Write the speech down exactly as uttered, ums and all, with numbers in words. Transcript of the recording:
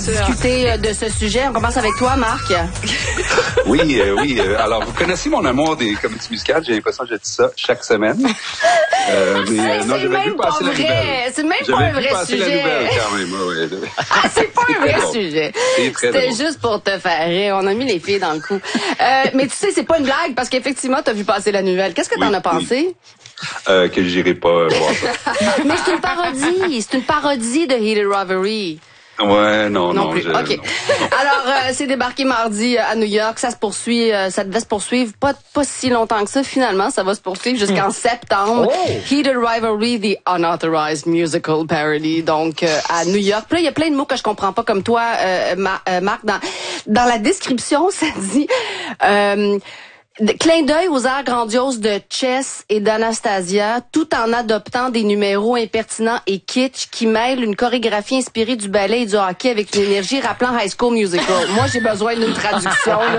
discuter euh, de ce sujet. On commence avec toi, Marc. Oui, euh, oui. Euh, alors, vous connaissez mon amour des comédies musicales. J'ai l'impression que je dis ça chaque semaine. Euh, mais euh, non, j'avais vu passer la nouvelle. C'est même pas un vrai passer sujet. La nouvelle, quand même. Ouais, ouais. Ah, c'est pas un vrai sujet. C'était drôle. juste pour te faire rire. On a mis les filles dans le coup. Euh, mais tu sais, c'est pas une blague parce qu'effectivement, t'as vu passer la nouvelle. Qu'est-ce que t'en oui, as pensé? Oui. Euh, que j'irai pas euh, voir ça. Mais c'est une parodie. C'est une parodie de Heated Rivalry. Ouais, non, non. Non plus. Je, OK. Non. Alors, euh, c'est débarqué mardi à New York. Ça se poursuit, euh, ça devait se poursuivre pas, pas si longtemps que ça. Finalement, ça va se poursuivre jusqu'en septembre. Oh! Heated Rivalry, the unauthorized musical parody. Donc, euh, à New York. Puis là, il y a plein de mots que je comprends pas comme toi, euh, Mar- euh, Marc. Dans, dans la description, ça dit... Euh, De clin d'œil aux airs grandioses de Chess et d'Anastasia, tout en adoptant des numéros impertinents et kitsch qui mêlent une chorégraphie inspirée du ballet et du hockey avec une énergie rappelant High School Musical. Moi, j'ai besoin d'une traduction. Là.